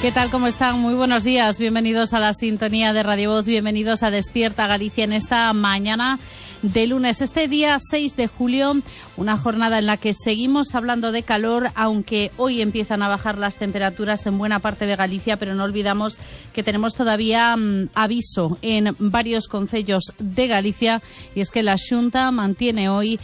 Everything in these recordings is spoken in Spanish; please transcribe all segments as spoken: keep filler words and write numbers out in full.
¿Qué tal? ¿Cómo están? Muy buenos días. Bienvenidos a la sintonía de Radio Voz. Bienvenidos a Despierta Galicia en esta mañana de lunes. Este día seis de julio, una jornada en la que seguimos hablando de calor, aunque hoy empiezan a bajar las temperaturas en buena parte de Galicia, pero no olvidamos que tenemos todavía mmm, aviso en varios concellos de Galicia, y es que la Xunta mantiene hoy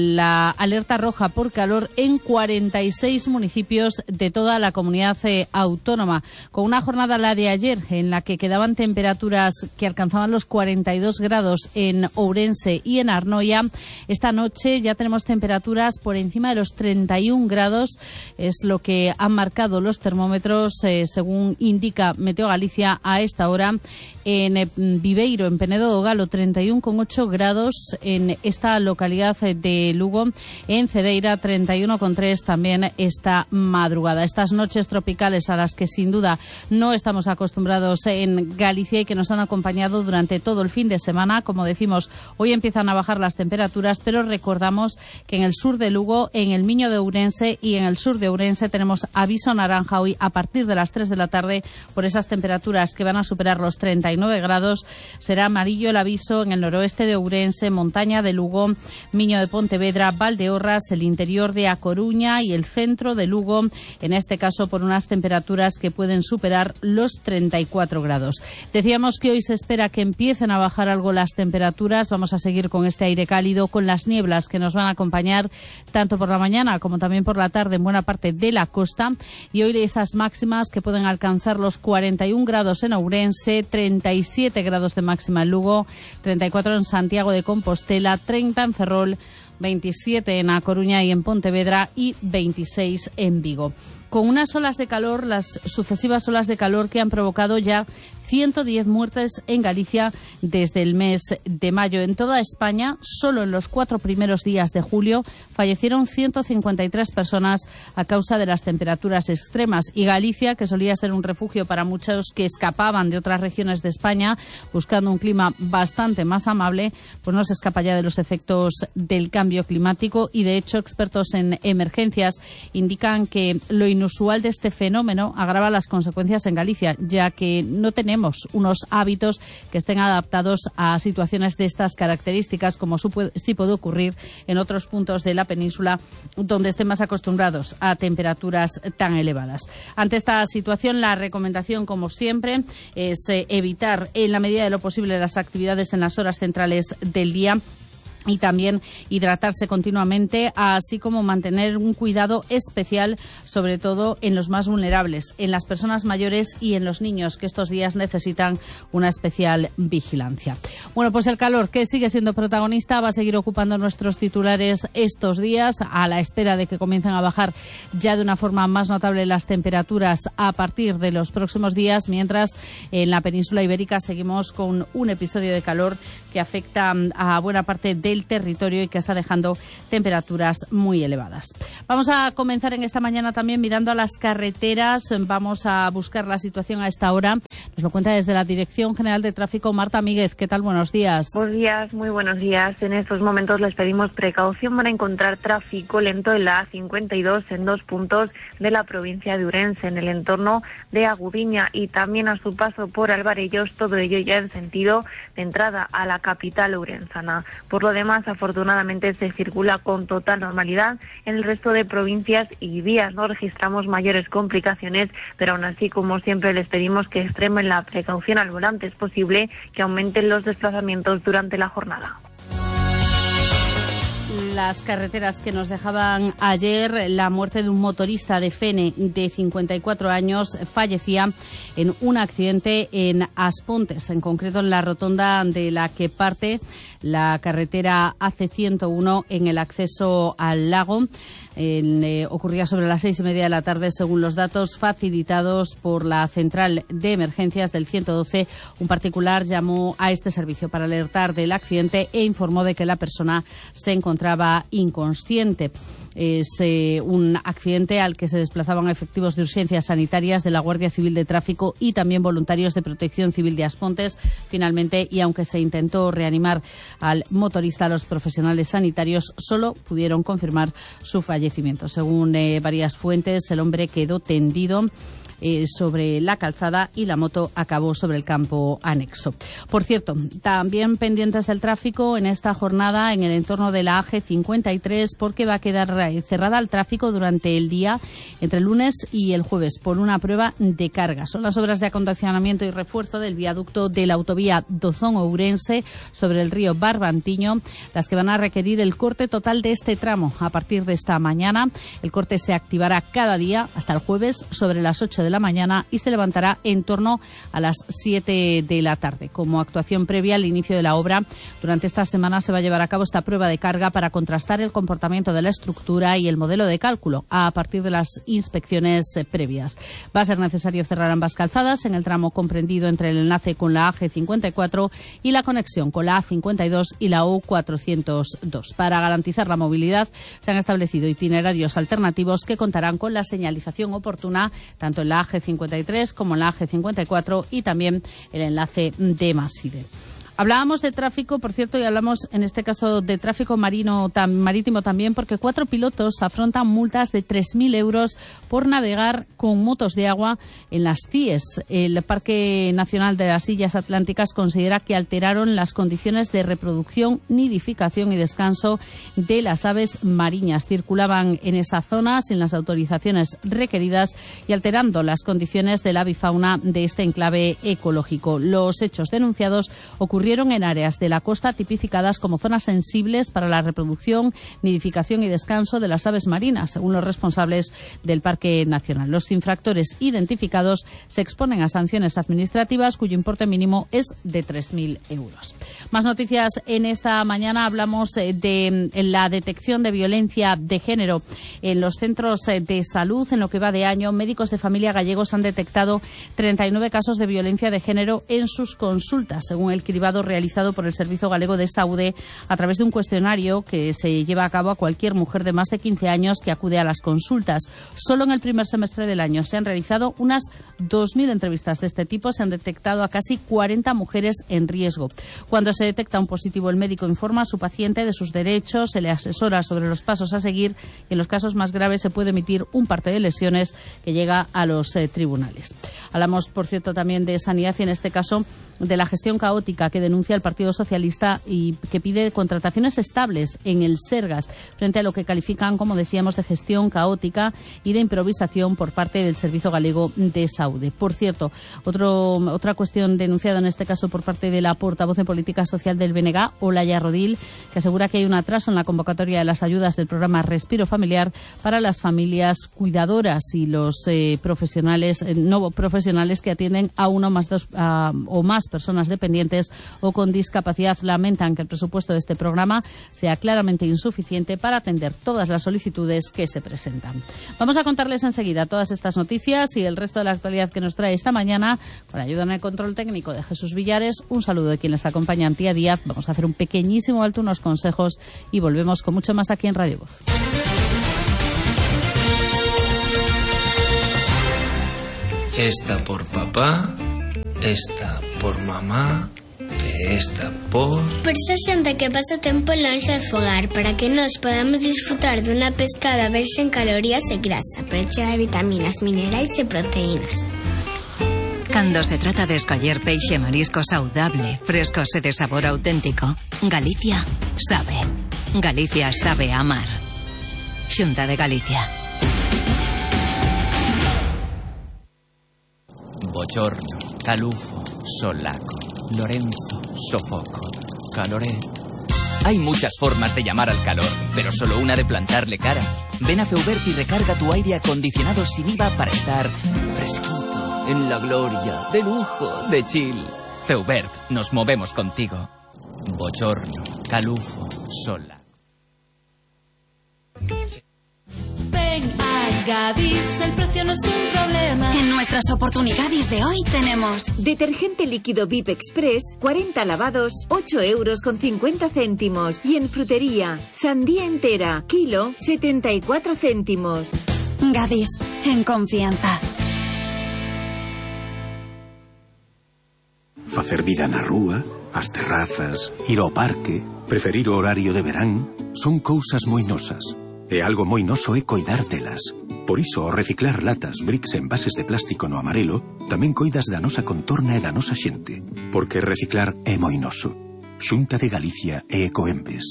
la alerta roja por calor en cuarenta y seis municipios de toda la comunidad eh, autónoma, con una jornada, la de ayer, en la que quedaban temperaturas que alcanzaban los cuarenta y dos grados en Ourense y en Arnoia. Esta noche ya tenemos temperaturas por encima de los treinta y un grados, es lo que han marcado los termómetros, eh, según indica Meteo Galicia a esta hora. En eh, Viveiro, en Penedo do Galo, treinta y uno coma ocho grados en esta localidad de Lugo. En Cedeira, treinta y uno coma tres también esta madrugada. Estas noches tropicales a las que sin duda no estamos acostumbrados en Galicia y que nos han acompañado durante todo el fin de semana. Como decimos, hoy empiezan a bajar las temperaturas, pero recordamos que en el sur de Lugo, en el Miño de Ourense y en el sur de Ourense tenemos aviso naranja hoy a partir de las tres de la tarde por esas temperaturas que van a superar los treinta y nueve grados. Será amarillo el aviso en el noroeste de Ourense, montaña de Lugo, Miño de Pontevedra, Valdeorras, el interior de A Coruña y el centro de Lugo, en este caso por unas temperaturas que pueden superar los treinta y cuatro grados. Decíamos que hoy se espera que empiecen a bajar algo las temperaturas. Vamos a seguir con este aire cálido, con las nieblas que nos van a acompañar tanto por la mañana como también por la tarde en buena parte de la costa, y hoy esas máximas que pueden alcanzar los cuarenta y un grados en Ourense, treinta y siete grados de máxima en Lugo, treinta y cuatro en Santiago de Compostela, treinta en Ferrol, veintisiete en A Coruña y en Pontevedra y veintiséis en Vigo. Con unas olas de calor, las sucesivas olas de calor que han provocado ya ciento diez muertes en Galicia desde el mes de mayo. En toda España, solo en los cuatro primeros días de julio, fallecieron ciento cincuenta y tres personas a causa de las temperaturas extremas. Y Galicia, que solía ser un refugio para muchos que escapaban de otras regiones de España buscando un clima bastante más amable, pues no se escapa ya de los efectos del cambio climático. Y de hecho, expertos en emergencias indican que lo inusual de este fenómeno agrava las consecuencias en Galicia, ya que no tenemos unos hábitos que estén adaptados a situaciones de estas características, como sí puede ocurrir en otros puntos de la península donde estén más acostumbrados a temperaturas tan elevadas. Ante esta situación, la recomendación, como siempre, es eh, evitar en la medida de lo posible las actividades en las horas centrales del día, y también hidratarse continuamente, así como mantener un cuidado especial, sobre todo en los más vulnerables, en las personas mayores y en los niños, que estos días necesitan una especial vigilancia. Bueno, pues el calor, que sigue siendo protagonista, va a seguir ocupando nuestros titulares estos días, a la espera de que comiencen a bajar ya de una forma más notable las temperaturas a partir de los próximos días, mientras en la península ibérica seguimos con un episodio de calor que afecta a buena parte de del territorio y que está dejando temperaturas muy elevadas. Vamos a comenzar en esta mañana también mirando a las carreteras. Vamos a buscar la situación a esta hora. Nos lo cuenta desde la Dirección General de Tráfico Marta Míguez. ¿Qué tal? Buenos días. Buenos días, muy buenos días. En estos momentos les pedimos precaución para encontrar tráfico lento en la A cincuenta y dos en dos puntos de la provincia de Ourense, en el entorno de Agudiña y también a su paso por Alvarellos, todo ello ya en sentido de entrada a la capital ourensana. Por lo demás, afortunadamente se circula con total normalidad en el resto de provincias y vías. No registramos mayores complicaciones, pero aún así, como siempre, les pedimos que extremen la precaución al volante. Es posible que aumenten los desplazamientos durante la jornada. Las carreteras que nos dejaban ayer la muerte de un motorista de Fene de cincuenta y cuatro años, fallecía en un accidente en Aspontes, en concreto en la rotonda de la que parte la carretera A C ciento uno en el acceso al lago. En, eh, ocurría sobre las seis y media de la tarde, según los datos facilitados por la central de emergencias del ciento doce. Un particular llamó a este servicio para alertar del accidente e informó de que la persona se encontraba inconsciente. Es eh, un accidente al que se desplazaban efectivos de urgencias sanitarias de la Guardia Civil de Tráfico y también voluntarios de Protección Civil de Aspontes. Finalmente, y aunque se intentó reanimar al motorista, los profesionales sanitarios solo pudieron confirmar su fallecimiento. Según eh, varias fuentes, el hombre quedó tendido eh, sobre la calzada y la moto acabó sobre el campo anexo. Por cierto, también pendientes del tráfico en esta jornada en el entorno de la A G cincuenta y tres, porque va a quedar cerrada al tráfico durante el día entre el lunes y el jueves por una prueba de carga. Son las obras de acondicionamiento y refuerzo del viaducto de la autovía Dozón-Ourense sobre el río Barbantiño las que van a requerir el corte total de este tramo a partir de esta mañana. El corte se activará cada día hasta el jueves sobre las ocho de la mañana y se levantará en torno a las siete de la tarde. Como actuación previa al inicio de la obra, durante esta semana se va a llevar a cabo esta prueba de carga para contrastar el comportamiento de la estructura y el modelo de cálculo a partir de las inspecciones previas. Va a ser necesario cerrar ambas calzadas en el tramo comprendido entre el enlace con la A G cincuenta y cuatro y la conexión con la A cincuenta y dos y la O cuatrocientos dos. Para garantizar la movilidad se han establecido itinerarios alternativos que contarán con la señalización oportuna tanto en la A G cincuenta y tres como en la A G cincuenta y cuatro y también el enlace de Maside. Hablábamos de tráfico, por cierto, y hablamos en este caso de tráfico marino, tam, marítimo también, porque cuatro pilotos afrontan multas de tres mil euros por navegar con motos de agua en las C I E S. El Parque Nacional de las Islas Atlánticas considera que alteraron las condiciones de reproducción, nidificación y descanso de las aves marinas. Circulaban en esa zona sin las autorizaciones requeridas y alterando las condiciones de la avifauna de este enclave ecológico. Los hechos denunciados ocurrieron en áreas de la costa tipificadas como zonas sensibles para la reproducción, nidificación y descanso de las aves marinas, según los responsables del Parque Nacional. Los infractores identificados se exponen a sanciones administrativas cuyo importe mínimo es de tres mil euros. Más noticias en esta mañana. Hablamos de la detección de violencia de género en los centros de salud. En lo que va de año, médicos de familia gallegos han detectado treinta y nueve casos de violencia de género en sus consultas, según el cribado realizado por el Servicio Galego de Saúde a través de un cuestionario que se lleva a cabo a cualquier mujer de más de quince años que acude a las consultas. Solo en el primer semestre del año se han realizado unas dos mil entrevistas de este tipo. Se han detectado a casi cuarenta mujeres en riesgo. Cuando se detecta un positivo, el médico informa a su paciente de sus derechos, se le asesora sobre los pasos a seguir y en los casos más graves se puede emitir un parte de lesiones que llega a los eh, tribunales. Hablamos, por cierto, también de sanidad y en este caso de la gestión caótica que denuncia el Partido Socialista y que pide contrataciones estables en el Sergas frente a lo que califican, como decíamos, de gestión caótica y de improvisación por parte del Servicio Galego de Saúde. Por cierto, otro, otra cuestión denunciada en este caso por parte de la portavoz de Política Social del B N G, Olaya Rodil, que asegura que hay un atraso en la convocatoria de las ayudas del programa Respiro Familiar para las familias cuidadoras y los eh, profesionales, eh, no profesionales que atienden a una o más, dos, a, o más personas dependientes o con discapacidad. Lamentan que el presupuesto de este programa sea claramente insuficiente para atender todas las solicitudes que se presentan. Vamos a contarles enseguida todas estas noticias y el resto de la actualidad que nos trae esta mañana con ayuda en el control técnico de Jesús Villares. Un saludo de quien les acompaña, Antía Díaz. Vamos a hacer un pequeñísimo alto, unos consejos y volvemos con mucho más aquí en Radio Voz. Esta por papá, esta por mamá, esta por... Por esa xente que pasa tempo lonxe de fogar, para que nós podamos disfrutar dunha pescada baixa en calorías e grasa, pero chea de vitaminas, minerais e proteínas. Cando se trata de escoller peixe e marisco saudable, fresco e de sabor auténtico, Galicia sabe. Galicia sabe amar. Xunta de Galicia. Bochorno, Calufo, Solaco, Lorenzo, Sofoco, Caloret. Hay muchas formas de llamar al calor, pero solo una de plantarle cara. Ven a Feubert y recarga tu aire acondicionado sin I V A para estar fresquito, en la gloria, de lujo, de chill. Feubert, nos movemos contigo. Bochorno, Calufo, Solaco. Ven a Gadis, el precio no es un problema. En nuestras oportunidades de hoy tenemos detergente líquido V I P Express, cuarenta lavados, ocho euros con cincuenta céntimos. Y en frutería, sandía entera, kilo, setenta y cuatro céntimos. Gadis, en confianza. Facer vida na rúa, as terrazas, ir ao parque, preferir o horario de verán, son cousas moi nosas. E algo moi noso é coidar delas. Por iso, ao reciclar latas, bricks e envases de plástico no amarelo, tamén coidas da nosa contorna e da nosa xente. Porque reciclar é moi noso. Xunta de Galicia e Ecoembes.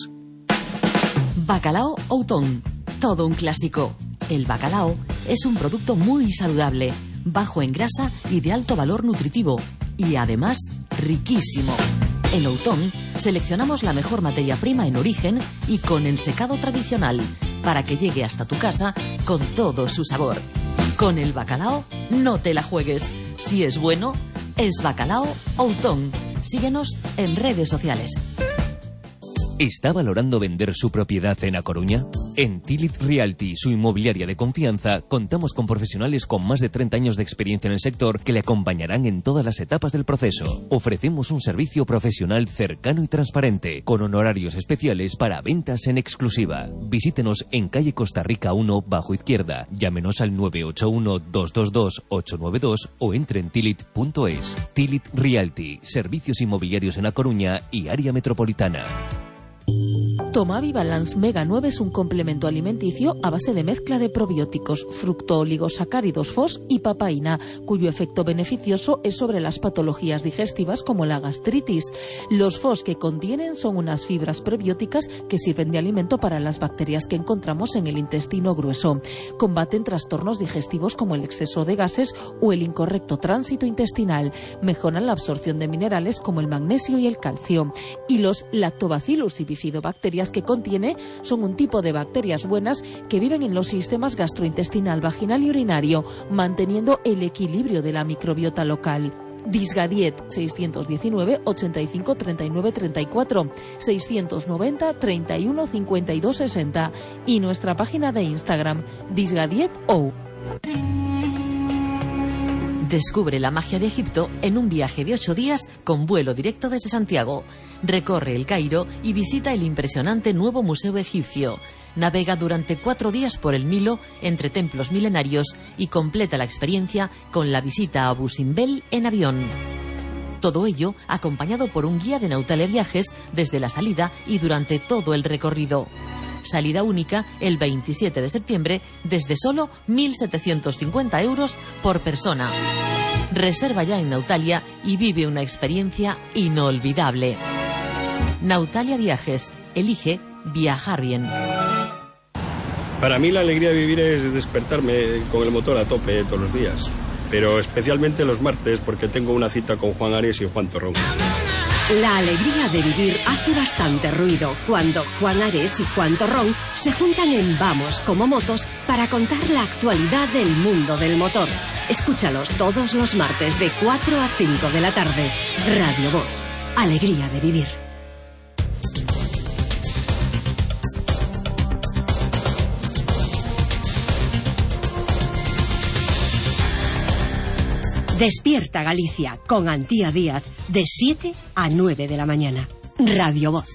Bacalao Outón. Todo un clásico. El bacalao es un producto muy saludable, bajo en grasa y de alto valor nutritivo. Y además, riquísimo. En Outón seleccionamos la mejor materia prima en origen y con ensecado tradicional, para que llegue hasta tu casa con todo su sabor. Con el bacalao, no te la juegues. Si es bueno, es Bacalao Outón. Síguenos en redes sociales. ¿Está valorando vender su propiedad en A Coruña? En Tilit Realty, su inmobiliaria de confianza, contamos con profesionales con más de treinta años de experiencia en el sector que le acompañarán en todas las etapas del proceso. Ofrecemos un servicio profesional cercano y transparente, con honorarios especiales para ventas en exclusiva. Visítenos en calle Costa Rica uno, bajo izquierda. Llámenos al nueve ocho uno, dos dos dos, ocho nueve dos o entre en tilit punto es. Tilit Realty, servicios inmobiliarios en A Coruña y área metropolitana. Tomavi Balance Mega nueve es un complemento alimenticio a base de mezcla de probióticos, fructooligosacáridos F O S y papaína, cuyo efecto beneficioso es sobre las patologías digestivas como la gastritis. Los F O S que contienen son unas fibras prebióticas que sirven de alimento para las bacterias que encontramos en el intestino grueso. Combaten trastornos digestivos como el exceso de gases o el incorrecto tránsito intestinal. Mejoran la absorción de minerales como el magnesio y el calcio. Y los lactobacillus y bifidobacterias que contiene son un tipo de bacterias buenas que viven en los sistemas gastrointestinal, vaginal y urinario, manteniendo el equilibrio de la microbiota local. Disgadiet seiscientos diecinueve, ochenta y cinco, treinta y nueve, treinta y cuatro, seiscientos noventa, treinta y uno, cincuenta y dos, sesenta y nuestra página de Instagram disgadiet.o. Descubre la magia de Egipto en un viaje de ocho días con vuelo directo desde Santiago. Recorre el Cairo y visita el impresionante nuevo Museo Egipcio. Navega durante cuatro días por el Nilo entre templos milenarios y completa la experiencia con la visita a Abu Simbel en avión. Todo ello acompañado por un guía de Nautalia Viajes desde la salida y durante todo el recorrido. Salida única el veintisiete de septiembre desde solo mil setecientos cincuenta euros por persona. Reserva ya en Nautalia y vive una experiencia inolvidable. Nautalia Viajes. Elige viajar bien. Para mí la alegría de vivir es despertarme con el motor a tope todos los días. Pero especialmente los martes porque tengo una cita con Juan Ares y Juan Torrón. La alegría de vivir hace bastante ruido cuando Juan Ares y Juan Torrón se juntan en Vamos como Motos para contar la actualidad del mundo del motor. Escúchalos todos los martes de cuatro a cinco de la tarde. Radio Voz. Alegría de vivir. Despierta Galicia con Antía Díaz de siete a nueve de la mañana. Radio Voz.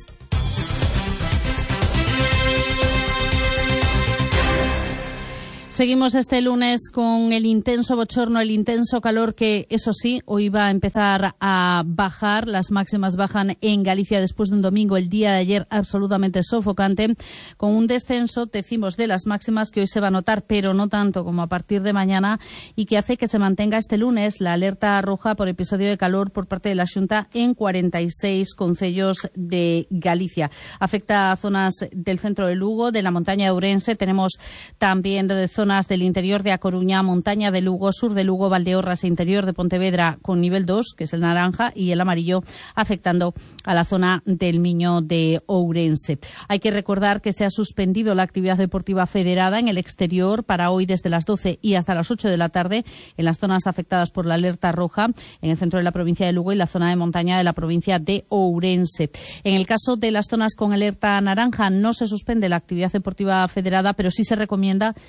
Seguimos este lunes con el intenso bochorno, el intenso calor que, eso sí, hoy va a empezar a bajar. Las máximas bajan en Galicia después de un domingo, el día de ayer, absolutamente sofocante, con un descenso, decimos, de las máximas que hoy se va a notar, pero no tanto como a partir de mañana, y que hace que se mantenga este lunes la alerta roja por episodio de calor por parte de la Xunta en cuarenta y seis concellos de Galicia. Afecta a zonas del centro de Lugo, de la montaña de Ourense. Tenemos también de zonas zonas del interior de A Coruña, montaña de Lugo, sur de Lugo, Valdeorras e interior de Pontevedra con nivel dos, que es el naranja, y el amarillo afectando a la zona del Miño de Ourense. Hay que recordar que se ha suspendido la actividad deportiva federada en el exterior para hoy desde las doce y hasta las ocho de la tarde en las zonas afectadas por la alerta roja en el centro de la provincia de Lugo y la zona de montaña de la provincia de Ourense. En el caso de las zonas con alerta naranja no se suspende la actividad deportiva federada, pero sí se recomienda adaptar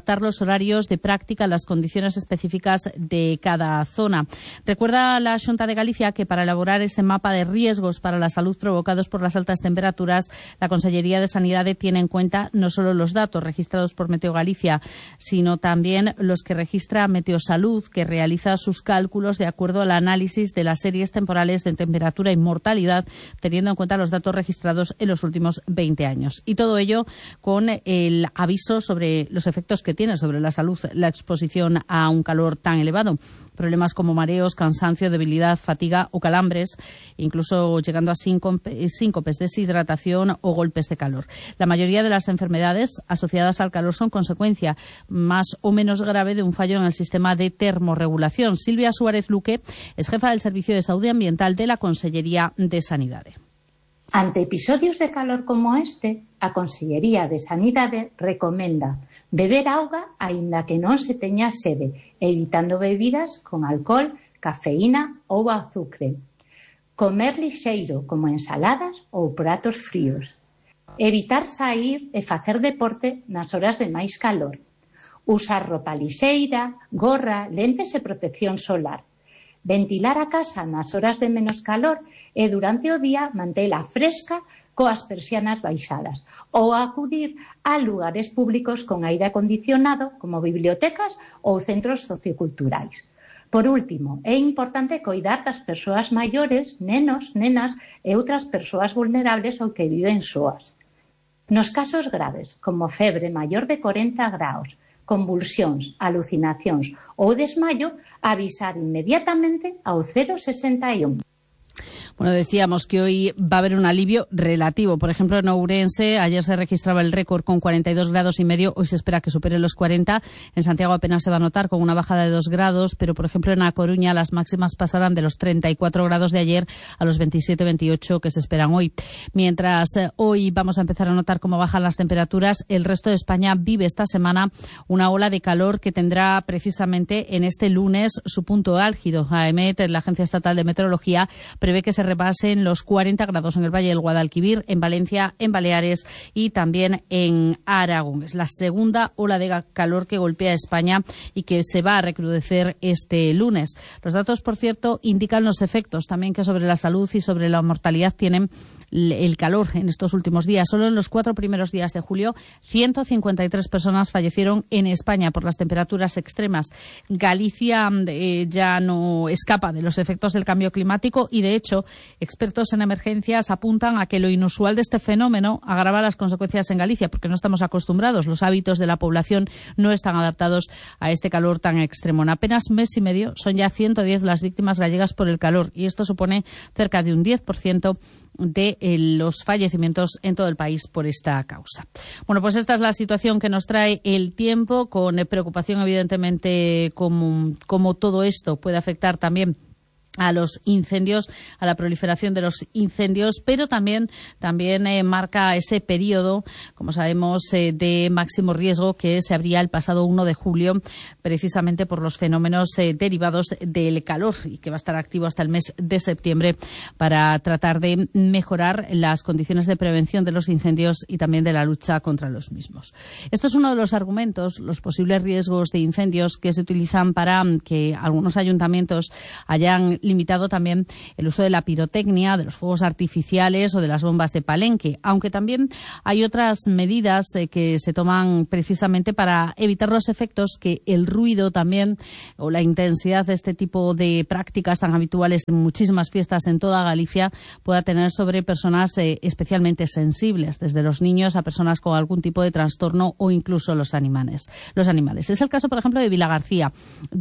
adaptar los horarios de práctica a las condiciones específicas de cada zona. Recuerda la Xunta de Galicia que para elaborar ese mapa de riesgos para la salud provocados por las altas temperaturas, la Consellería de Sanidad tiene en cuenta no solo los datos registrados por Meteo Galicia, sino también los que registra Meteosalud, que realiza sus cálculos de acuerdo al análisis de las series temporales de temperatura y mortalidad, teniendo en cuenta los datos registrados en los últimos veinte años. Y todo ello con el aviso sobre los efectos que tiene sobre la salud la exposición a un calor tan elevado. Problemas como mareos, cansancio, debilidad, fatiga o calambres, incluso llegando a síncopes, deshidratación o golpes de calor. La mayoría de las enfermedades asociadas al calor son consecuencia más o menos grave de un fallo en el sistema de termorregulación. Silvia Suárez Luque es jefa del Servicio de Salud Ambiental de la Consellería de Sanidade. Ante episodios de calor como este, a Consellería de Sanidade recomenda beber auga aínda que non se teña sede, evitando bebidas con alcohol, cafeína ou azucre. Comer lixeiro, como ensaladas ou pratos fríos. Evitar saír e facer deporte nas horas de máis calor. Usar roupa lixeira, gorra, lentes e protección solar. Ventilar a casa nas horas de menos calor e durante o día mantela fresca coas persianas baixadas ou acudir a lugares públicos con aire acondicionado como bibliotecas ou centros socioculturais. Por último, é importante coidar das persoas maiores, nenos, nenas e outras persoas vulnerables ou que viven soas. Nos casos graves, como febre maior de corenta graus, convulsións, alucinacións ou desmayo, avisar inmediatamente ao cero sesenta e un. Bueno, decíamos que hoy va a haber un alivio relativo. Por ejemplo, en Ourense ayer se registraba el récord con cuarenta y dos grados y medio. Hoy se espera que supere los cuarenta. En Santiago apenas se va a notar con una bajada de dos grados. Pero, por ejemplo, en A Coruña las máximas pasarán de los treinta y cuatro grados de ayer a los veintisiete veintiocho que se esperan hoy. Mientras eh, hoy vamos a empezar a notar cómo bajan las temperaturas, el resto de España vive esta semana una ola de calor que tendrá precisamente en este lunes su punto álgido. AEMET, la Agencia Estatal de Meteorología, prevé que se repasen los cuarenta grados en el Valle del Guadalquivir, en Valencia, en Baleares y también en Aragón. Es la segunda ola de calor que golpea a España y que se va a recrudecer este lunes. Los datos, por cierto, indican los efectos también que sobre la salud y sobre la mortalidad tienen el calor en estos últimos días. Solo en los cuatro primeros días de julio, ciento cincuenta y tres personas fallecieron en España por las temperaturas extremas. Galicia eh, ya no escapa de los efectos del cambio climático y, de hecho, expertos en emergencias apuntan a que lo inusual de este fenómeno agrava las consecuencias en Galicia, porque no estamos acostumbrados. Los hábitos de la población no están adaptados a este calor tan extremo. En apenas mes y medio son ya ciento diez las víctimas gallegas por el calor y esto supone cerca de un diez por ciento de eh, los fallecimientos en todo el país por esta causa. Bueno, pues esta es la situación que nos trae el tiempo, con eh, preocupación evidentemente como, como todo esto puede afectar también a los incendios, a la proliferación de los incendios, pero también también eh, marca ese periodo, como sabemos, eh, de máximo riesgo que se abría el pasado uno de julio, precisamente por los fenómenos eh, derivados del calor y que va a estar activo hasta el mes de septiembre para tratar de mejorar las condiciones de prevención de los incendios y también de la lucha contra los mismos. Esto es uno de los argumentos, los posibles riesgos de incendios que se utilizan para que algunos ayuntamientos hayan limitado también el uso de la pirotecnia, de los fuegos artificiales o de las bombas de palenque, aunque también hay otras medidas eh, que se toman precisamente para evitar los efectos que el ruido también o la intensidad de este tipo de prácticas tan habituales en muchísimas fiestas en toda Galicia pueda tener sobre personas eh, especialmente sensibles, desde los niños a personas con algún tipo de trastorno o incluso los animales. Los animales. Es el caso, por ejemplo, de Vilagarcía,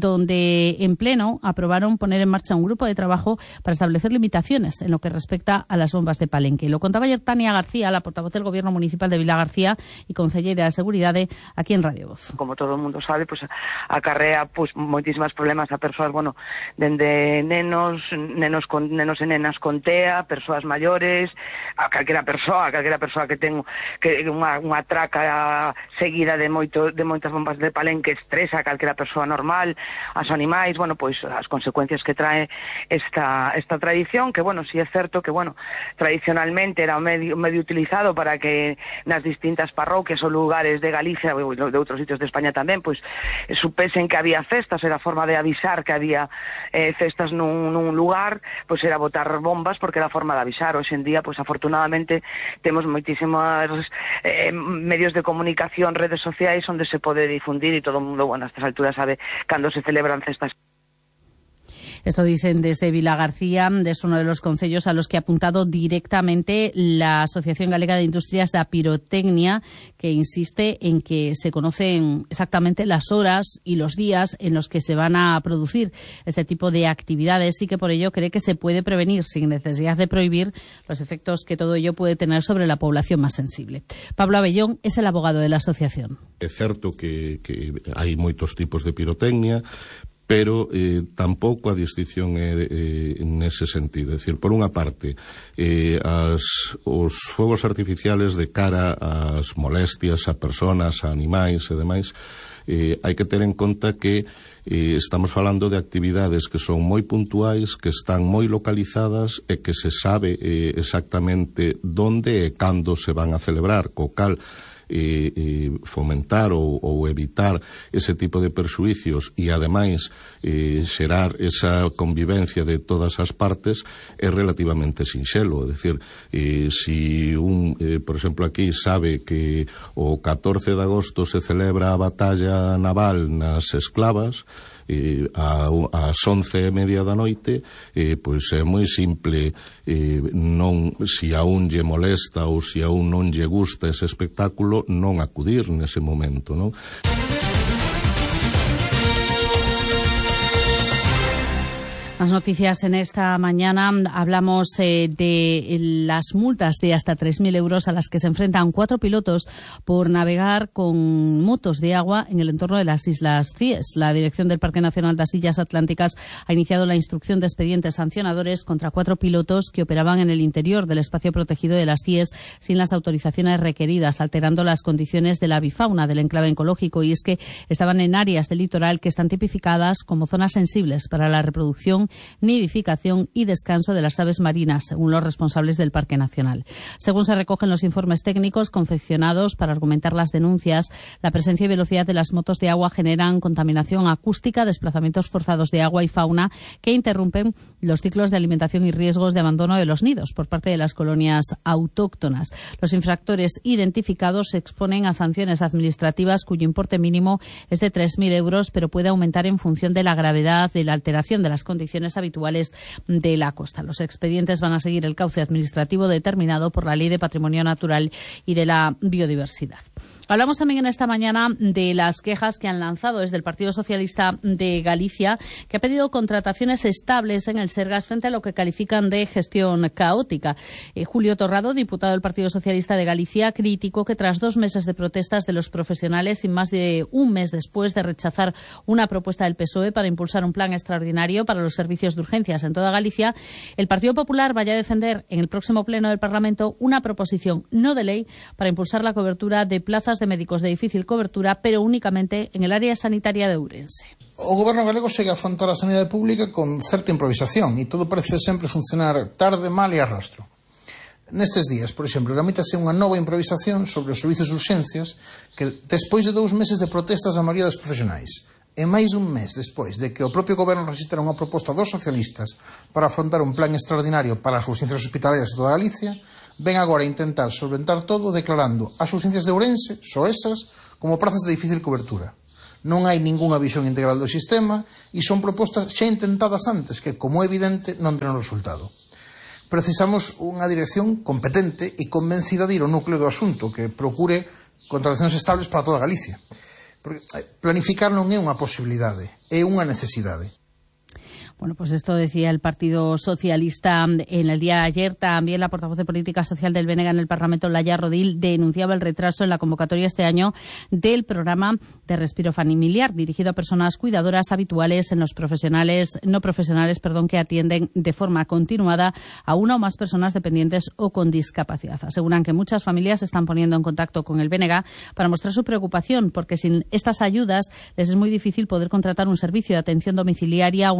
donde en pleno aprobaron poner en marcha un grupo de trabajo para establecer limitaciones en lo que respecta a las bombas de palenque. Lo contaba ayer Tania García, la portavoz del Gobierno Municipal de Vilagarcía y concellera de Seguridade aquí en Radio Voz. Como todo o mundo sabe, pues acarrea pues moitísimas problemas a persoas, bueno, dende nenos, nenos con nenos e nenas con T E A, persoas maiores, a calquera persoa, a calquera persoa que ten que unha unha traca seguida de moito de moitas bombas de palenque estresa a calquera persoa normal, as animais, bueno, pois as consecuencias que trae esta esta tradición, que, bueno, sí é certo que, bueno, tradicionalmente era un medio, un medio utilizado para que nas distintas parroquias ou lugares de Galicia, ou de outros sitios de España tamén, pois, supesen que había festas, era a forma de avisar que había eh, festas nun, nun lugar, pois era botar bombas porque era a forma de avisar. Hoxe en día, pois, afortunadamente, temos moitísimos eh, medios de comunicación, redes sociais, onde se pode difundir e todo o mundo, bueno, a estas alturas sabe cando se celebran cestas. Esto dicen desde Vilagarcía, es uno de los concellos a los que ha apuntado directamente la Asociación Galega de Industrias da Pirotecnia, que insiste en que se conocen exactamente las horas y los días en los que se van a producir este tipo de actividades y que por ello cree que se puede prevenir sin necesidad de prohibir los efectos que todo ello puede tener sobre la población más sensible. Pablo Abellón es el abogado de la asociación. É certo que, que hai moitos tipos de pirotecnia, pero eh, tampouco a distinción é eh, nese sentido. É dicir, por unha parte, eh, as, os fogos artificiales de cara ás molestias a personas, a animais e demais, eh, hai que ter en conta que eh, estamos falando de actividades que son moi puntuais, que están moi localizadas e que se sabe eh, exactamente donde e cando se van a celebrar, co cal E, e fomentar ou, ou evitar ese tipo de perxuicios e ademais eh, xerar esa convivencia de todas as partes é relativamente sinxelo. É dicir, eh, si un, eh, por exemplo, aquí sabe que o catorce de agosto se celebra a batalla naval nas esclavas, Eh, a, ás once e media da noite, eh, pois é moi simple, eh, non, si a un lle molesta ou si a un non lle gusta ese espectáculo, non acudir nese momento, non? Más noticias en esta mañana. Hablamos eh, de las multas de hasta tres mil euros a las que se enfrentan cuatro pilotos por navegar con motos de agua en el entorno de las Islas Cíes. La Dirección del Parque Nacional das Illas Atlánticas ha iniciado la instrucción de expedientes sancionadores contra cuatro pilotos que operaban en el interior del espacio protegido de las Cíes sin las autorizaciones requeridas, alterando las condiciones de la avifauna del enclave ecológico, y es que estaban en áreas del litoral que están tipificadas como zonas sensibles para la reproducción, nidificación y descanso de las aves marinas, según los responsables del Parque Nacional. Según se recogen los informes técnicos confeccionados para argumentar las denuncias, la presencia y velocidad de las motos de agua generan contaminación acústica, desplazamientos forzados de agua y fauna que interrumpen los ciclos de alimentación y riesgos de abandono de los nidos por parte de las colonias autóctonas. Los infractores identificados se exponen a sanciones administrativas cuyo importe mínimo es de tres mil euros, pero puede aumentar en función de la gravedad de la alteración de las condiciones habituales de la costa. Los expedientes van a seguir el cauce administrativo determinado por la Ley de Patrimonio Natural y de la Biodiversidad. Hablamos también en esta mañana de las quejas que han lanzado desde el Partido Socialista de Galicia, que ha pedido contrataciones estables en el Sergas frente a lo que califican de gestión caótica. Eh, Julio Torrado, diputado del Partido Socialista de Galicia, criticó que tras dos meses de protestas de los profesionales y más de un mes después de rechazar una propuesta del P S O E para impulsar un plan extraordinario para los servicios de urgencias en toda Galicia, el Partido Popular vaya a defender en el próximo pleno del Parlamento una proposición no de ley para impulsar la cobertura de plazas de médicos de difícil cobertura, pero únicamente en el área sanitaria de Ourense. O goberno galego segue a afrontar a sanidade pública con certa improvisación e todo parece sempre funcionar tarde, mal e a rastro. Nestes días, por exemplo, tramítase unha nova improvisación sobre os servicios de urxencias que, despois de dous meses de protestas da maioría dos profesionais, e máis dun mes despois de que o propio goberno recitara unha proposta dos socialistas para afrontar un plan extraordinario para as urxencias hospitalarias de toda Galicia, ven agora a intentar solventar todo declarando as urxencias de Ourense, só esas, como prazas de difícil cobertura. Non hai ningunha visión integral do sistema e son propostas xa intentadas antes que, como é evidente, non ten resultado. Precisamos unha dirección competente e convencida de ir ao núcleo do asunto, que procure contratacións estables para toda Galicia. Porque planificar non é unha posibilidade, é unha necesidade. Bueno, pues esto decía el Partido Socialista en el día de ayer. También la portavoz de Política Social del B N G en el Parlamento, Laia Rodil, denunciaba el retraso en la convocatoria este año del programa de respiro familiar dirigido a personas cuidadoras habituales en los profesionales, no profesionales, perdón, que atienden de forma continuada a una o más personas dependientes o con discapacidad. Aseguran que muchas familias se están poniendo en contacto con el B N G para mostrar su preocupación porque sin estas ayudas les es muy difícil poder contratar un servicio de atención domiciliaria, una plaza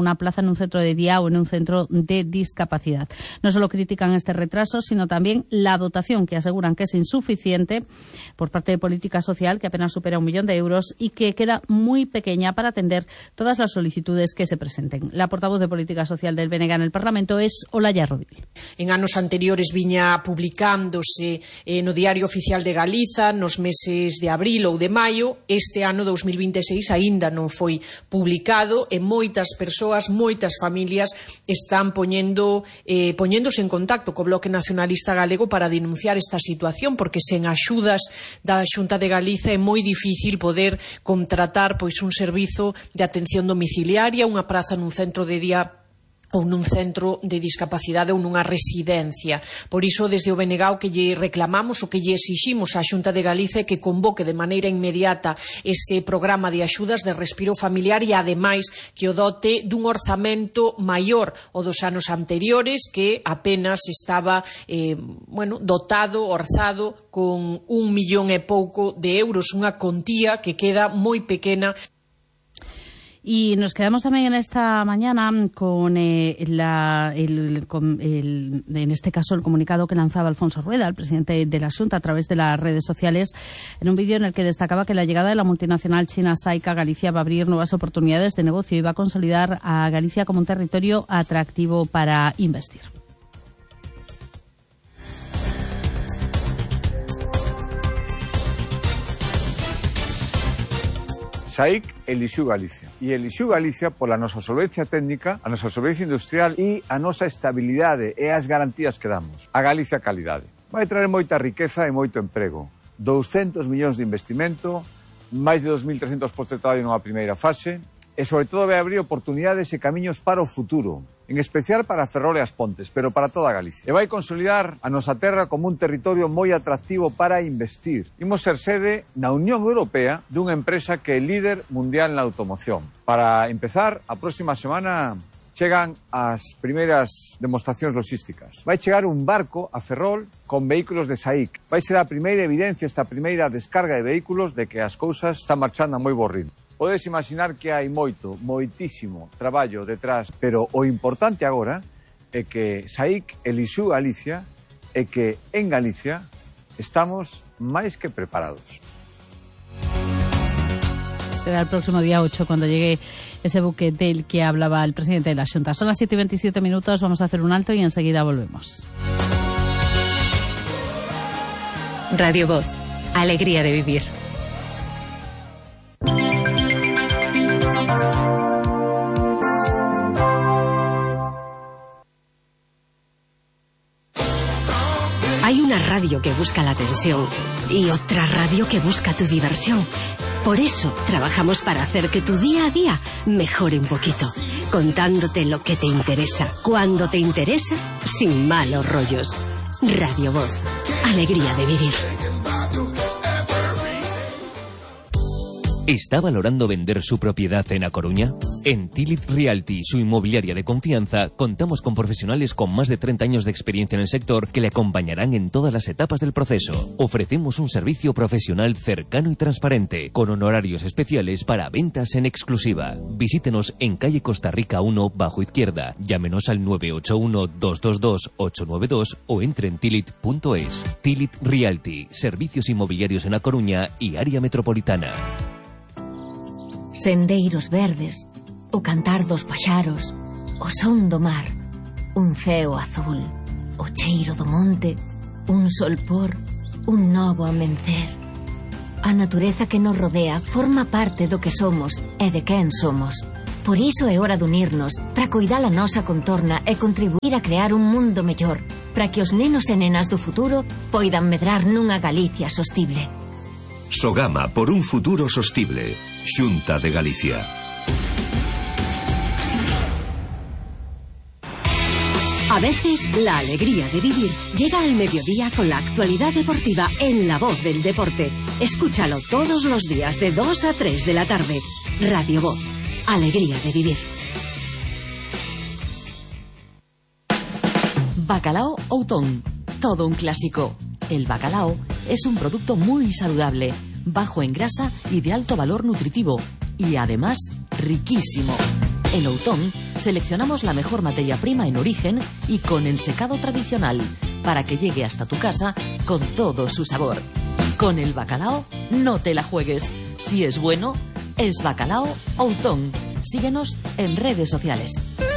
en un centro de día o en un centro de discapacidad. No solo critican este retraso, sino también la dotación, que aseguran que es insuficiente por parte de Política Social, que apenas supera un millón de euros y que queda muy pequeña para atender todas las solicitudes que se presenten. La portavoz de Política Social del B N G en el Parlamento es Olaya Rodil. En anos anteriores viña publicándose eh, no Diario Oficial de Galiza nos meses de abril ou de maio. Este ano dos mil vinte e seis aínda non foi publicado e moitas persoas, moitas familias están poñendo, eh, poñéndose en contacto co Bloque Nacionalista Galego para denunciar esta situación, porque sen axudas da Xunta de Galiza é moi difícil poder contratar pois un servizo de atención domiciliaria, unha praza nun centro de día ou nun centro de discapacidade ou nunha residencia. Por iso, desde o B N G o que lle reclamamos, o que lle exiximos á Xunta de Galiza é que convoque de maneira inmediata ese programa de axudas de respiro familiar e, ademais, que o dote dun orzamento maior o dos anos anteriores, que apenas estaba eh, bueno, dotado, orzado, con un millón e pouco de euros, unha contía que queda moi pequena. Y nos quedamos también en esta mañana con, eh, la, el, con el, en este caso, el comunicado que lanzaba Alfonso Rueda, el presidente de la Xunta, a través de las redes sociales, en un vídeo en el que destacaba que la llegada de la multinacional china SAIC a Galicia va a abrir nuevas oportunidades de negocio y va a consolidar a Galicia como un territorio atractivo para investir. SAIC elixiu Galicia. E elixiu Galicia pola nosa solvencia técnica, a nosa solvencia industrial e a nosa estabilidade e as garantías que damos. A Galicia calidade. Vai traer moita riqueza e moito emprego. douscentos millóns de investimento, máis de dos mil trescentos postos de traballo nunha primeira fase, e sobre todo vai abrir oportunidades e camiños para o futuro, en especial para Ferrol e as Pontes, pero para toda Galicia. E vai consolidar a nosa terra como un territorio moi atractivo para investir. Imos ser sede na Unión Europea dunha empresa que é líder mundial na automoción. Para empezar, a próxima semana chegan as primeiras demostracións logísticas. Vai chegar un barco a Ferrol con vehículos de SAIC. Vai ser a primeira evidencia, esta primeira descarga de vehículos de que as cousas están marchando a moi bo ritmo. Podes imaginar que hai moito, moitísimo traballo detrás, pero o importante agora é que SAIC elixiu Galicia e que en Galicia estamos máis que preparados. Será el próximo día ocho cuando llegue ese buque del que hablaba el presidente de la Xunta. Son las siete y veintisiete minutos, vamos a hacer un alto y enseguida volvemos. Radio Voz, alegría de vivir. Hay una radio que busca la atención y otra radio que busca tu diversión. Por eso trabajamos para hacer que tu día a día mejore un poquito, contándote lo que te interesa, cuando te interesa, sin malos rollos. Radio Voz, alegría de vivir. ¿Está valorando vender su propiedad en A Coruña? En Tilit Realty, su inmobiliaria de confianza, contamos con profesionales con más de treinta años de experiencia en el sector que le acompañarán en todas las etapas del proceso. Ofrecemos un servicio profesional cercano y transparente, con honorarios especiales para ventas en exclusiva. Visítenos en calle Costa Rica uno, bajo izquierda. Llámenos al nueve ocho uno, dos dos dos, ocho nueve dos o entre en tilit punto es. Tilit Realty, servicios inmobiliarios en A Coruña y área metropolitana. Sendeiros verdes, o cantar dos paxaros, o son do mar, un ceo azul, o cheiro do monte, un solpor, un novo amencer. A natureza que nos rodea forma parte do que somos e de quen somos. Por iso é hora de unirnos para coidar a nosa contorna e contribuir a crear un mundo mellor, para que os nenos e nenas do futuro poidan medrar nunha Galicia sostible. Sogama por un futuro sostible. Xunta de Galicia. A veces la alegría de vivir llega al mediodía con la actualidad deportiva en La Voz del Deporte. Escúchalo todos los días de dos a tres de la tarde. Radio Voz, alegría de vivir. Bacalao Outón, todo un clásico. El bacalao es un producto muy saludable, bajo en grasa y de alto valor nutritivo, y además riquísimo. En Outón seleccionamos la mejor materia prima en origen y con ensecado tradicional para que llegue hasta tu casa con todo su sabor. Con el bacalao no te la juegues. Si es bueno, es Bacalao Outón. Síguenos en redes sociales.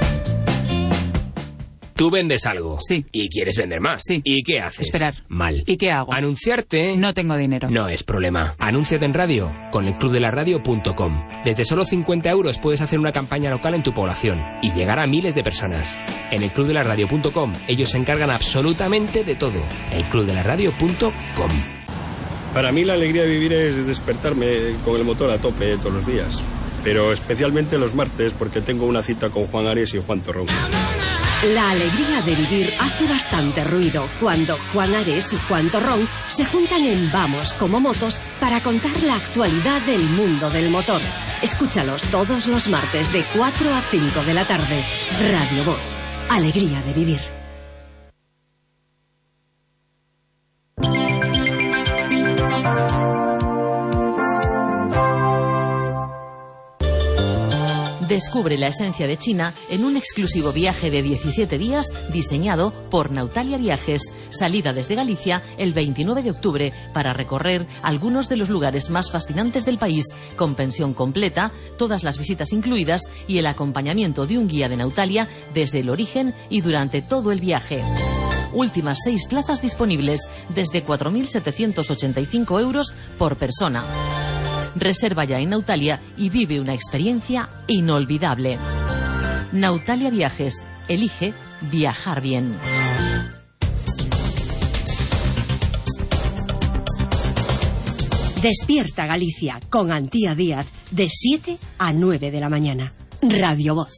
Tú vendes algo. Sí. Y quieres vender más. Sí. ¿Y qué haces? Esperar. Mal. ¿Y qué hago? Anunciarte. No tengo dinero. No es problema. Anúnciate en radio con el club de la radio punto com. Desde solo cincuenta euros puedes hacer una campaña local en tu población y llegar a miles de personas. En el club de la radio punto com ellos se encargan absolutamente de todo. el club de la radio punto com. Para mí la alegría de vivir es despertarme con el motor a tope todos los días. Pero especialmente los martes porque tengo una cita con Juan Ares y Juan Torrón. La alegría de vivir hace bastante ruido cuando Juan Ares y Juan Torrón se juntan en Vamos como Motos para contar la actualidad del mundo del motor. Escúchalos todos los martes de cuatro a cinco de la tarde. Radio Voz. Alegría de vivir. Descubre la esencia de China en un exclusivo viaje de diecisiete días diseñado por Nautalia Viajes. Salida desde Galicia el veintinueve de octubre para recorrer algunos de los lugares más fascinantes del país, con pensión completa, todas las visitas incluidas y el acompañamiento de un guía de Nautalia desde el origen y durante todo el viaje. Últimas seis plazas disponibles desde cuatro mil setecientos ochenta y cinco euros por persona. Reserva ya en Nautalia y vive una experiencia inolvidable. Nautalia Viajes. Elige viajar bien. Despierta Galicia con Antía Díaz de siete a nueve de la mañana. Radio Voz.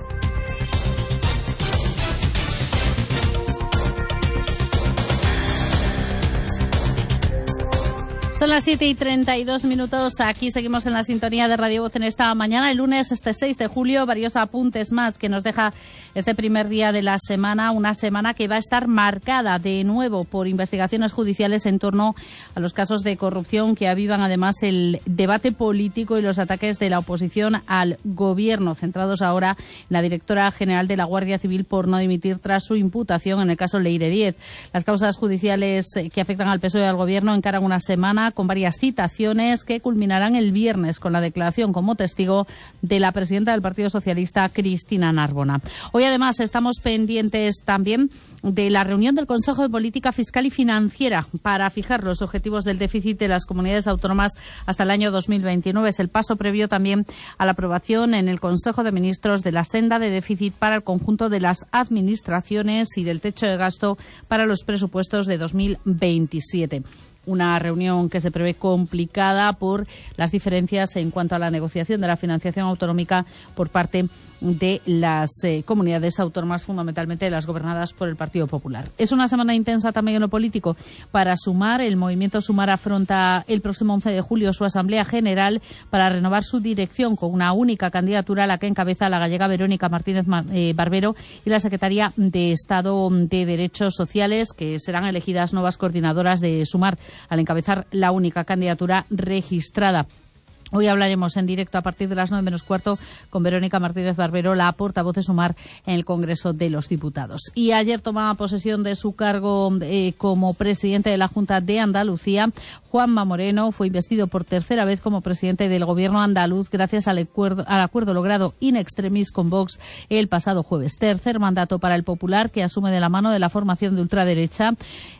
Son las siete y treinta y dos minutos. Aquí seguimos en la sintonía de Radio Voz en esta mañana. El lunes, este seis de julio, varios apuntes más que nos deja este primer día de la semana. Una semana que va a estar marcada de nuevo por investigaciones judiciales en torno a los casos de corrupción que avivan además el debate político y los ataques de la oposición al gobierno, centrados ahora en la directora general de la Guardia Civil por no dimitir tras su imputación en el caso Leire Diez. Las causas judiciales que afectan al P S O E y al gobierno encaran una semana con varias citaciones que culminarán el viernes con la declaración como testigo de la presidenta del Partido Socialista, Cristina Narbona. Hoy, además, estamos pendientes también de la reunión del Consejo de Política Fiscal y Financiera para fijar los objetivos del déficit de las comunidades autónomas hasta el año dos mil veintinueve. Es el paso previo también a la aprobación en el Consejo de Ministros de la senda de déficit para el conjunto de las administraciones y del techo de gasto para los presupuestos de dos mil veintisiete. Una reunión que se prevé complicada por las diferencias en cuanto a la negociación de la financiación autonómica por parte de las eh, comunidades autónomas, fundamentalmente las gobernadas por el Partido Popular. Es una semana intensa también en lo político. Para Sumar, el movimiento Sumar afronta el próximo once de julio su Asamblea General para renovar su dirección con una única candidatura, la que encabeza la gallega Verónica Martínez eh, Barbero, y la Secretaría de Estado de Derechos Sociales, que serán elegidas nuevas coordinadoras de Sumar al encabezar la única candidatura registrada. Hoy hablaremos en directo a partir de las nueve menos cuarto con Verónica Martínez Barbero, la portavoz de Sumar en el Congreso de los Diputados. Y ayer tomaba posesión de su cargo eh, como presidente de la Junta de Andalucía. Juanma Moreno fue investido por tercera vez como presidente del Gobierno andaluz gracias al acuerdo, al acuerdo logrado in extremis con Vox el pasado jueves. Tercer mandato para el Popular, que asume de la mano de la formación de ultraderecha.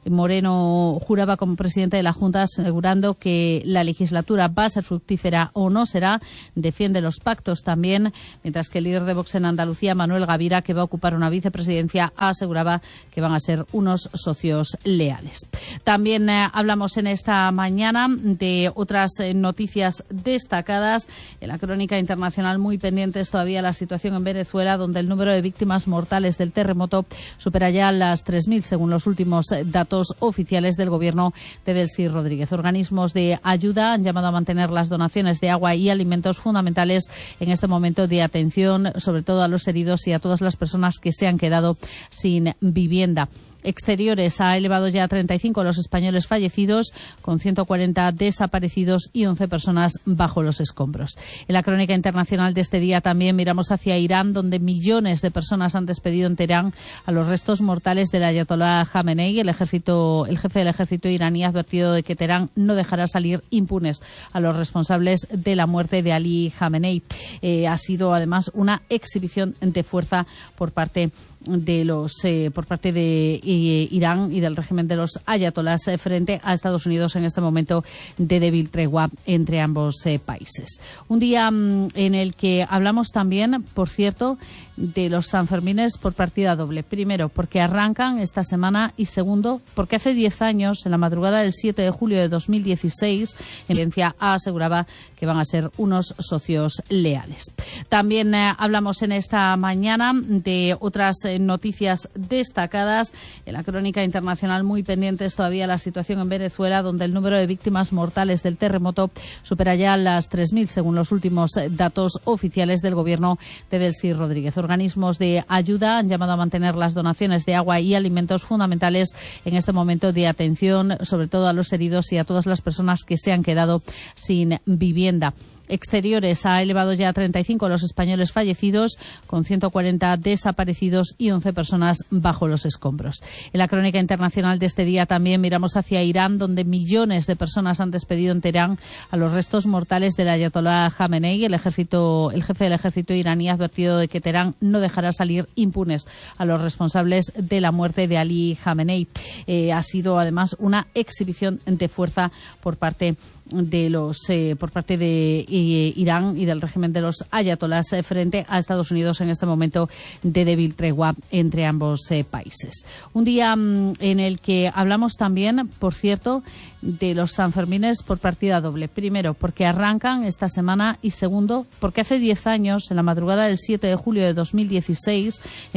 Moreno juraba como presidente de la Junta asegurando que la legislatura va a ser fructífera o no será, defiende los pactos también, mientras que el líder de Vox en Andalucía, Manuel Gavira, que va a ocupar una vicepresidencia, aseguraba que van a ser unos socios leales. También eh, hablamos en esta mañana de otras eh, noticias destacadas. En la crónica internacional, muy pendientes todavía la situación en Venezuela, donde el número de víctimas mortales del terremoto supera ya las tres mil, según los últimos datos oficiales del gobierno de Delcy Rodríguez. Organismos de ayuda han llamado a mantener las donaciones de agua y alimentos fundamentales en este momento de atención, sobre todo a los heridos y a todas las personas que se han quedado sin vivienda. Exteriores ha elevado ya a treinta y cinco los españoles fallecidos, con ciento cuarenta desaparecidos y once personas bajo los escombros. En la crónica internacional de este día también miramos hacia Irán, donde millones de personas han despedido en Teherán a los restos mortales del ayatolá Jamenei. El ejército, el jefe del ejército iraní ha advertido de que Teherán no dejará salir impunes a los responsables de la muerte de Ali Jamenei. Eh, ha sido además una exhibición de fuerza por parte de los eh, por parte de eh, Irán y del régimen de los ayatolás eh, frente a Estados Unidos en este momento de débil tregua entre ambos eh, países. Un día mm, en el que hablamos también, por cierto, de los Sanfermines por partida doble. Primero, porque arrancan esta semana, y segundo, porque hace diez años, en la madrugada del siete de julio de dos mil dieciséis, en Valencia aseguraba que van a ser unos socios leales. También eh, hablamos en esta mañana de otras eh, noticias destacadas. En la crónica internacional, muy pendientes todavía la situación en Venezuela, donde el número de víctimas mortales del terremoto supera ya las tres mil, según los últimos datos oficiales del gobierno de Delcy Rodríguez. Organismos de ayuda han llamado a mantener las donaciones de agua y alimentos fundamentales en este momento de atención, sobre todo a los heridos y a todas las personas que se han quedado sin vivienda. Exteriores ha elevado ya a treinta y cinco los españoles fallecidos, con ciento cuarenta desaparecidos y once personas bajo los escombros. En la crónica internacional de este día también miramos hacia Irán, donde millones de personas han despedido en Teherán a los restos mortales del ayatolá Jamenei. El ejército, el jefe del ejército iraní ha advertido de que Teherán no dejará salir impunes a los responsables de la muerte de Ali Jamenei. Eh, ha sido además una exhibición de fuerza por parte de los eh, por parte de eh, Irán y del régimen de los ayatolás eh, frente a Estados Unidos en este momento de débil tregua entre ambos eh, países. Un día mm, en el que hablamos también, por cierto, de los Sanfermines por partida doble. Primero, porque arrancan esta semana, y segundo, porque hace diez años, en la madrugada del siete de julio de dos mil dieciséis,